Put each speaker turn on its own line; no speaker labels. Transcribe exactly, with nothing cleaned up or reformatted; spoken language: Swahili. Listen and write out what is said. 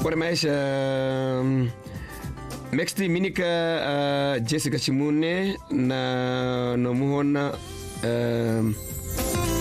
Ora mais uh, Mexti minika uh, Jessica Chimune na nomuhona uh,